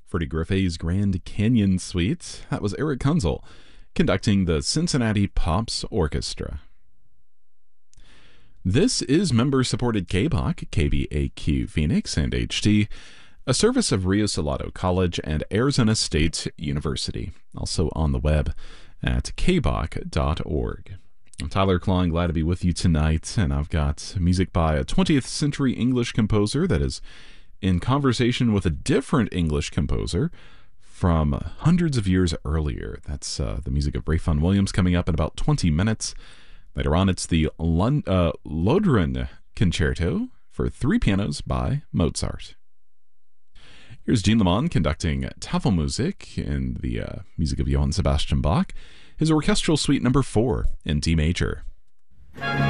Freddie Griffey's Grand Canyon Suite. That was Eric Kunzel conducting the Cincinnati Pops Orchestra. This is member-supported KBOC, KBAQ Phoenix, and HD, a service of Rio Salado College and Arizona State University, also on the web at kboc.org. I'm Tyler Klein, glad to be with you tonight, and I've got music by a 20th century English composer that is in conversation with a different English composer from hundreds of years earlier. That's the music of Rayfun Williams coming up in about 20 minutes. Later on, it's the Lohengrin Concerto for 3 pianos by Mozart. Here's Jean Lemon conducting Tafelmusik in the music of Johann Sebastian Bach, his Orchestral Suite No. 4 in D major.